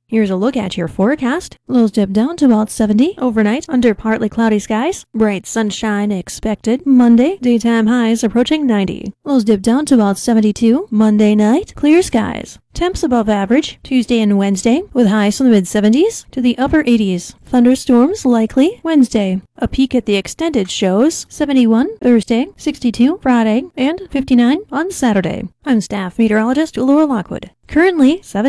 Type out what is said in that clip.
Here's a look at your forecast. Lows dip down to about 70 overnight under partly cloudy skies. Bright sunshine expected Monday. Daytime highs approaching 90. Lows dip down to about 72 Monday night. Clear skies. Temps above average Tuesday and Wednesday, with highs from the mid-70s to the upper 80s. Thunderstorms likely Wednesday. A peek at the extended shows 71 Thursday, 62 Friday, and 59 on Saturday. I'm staff meteorologist Laura Lockwood. Currently 7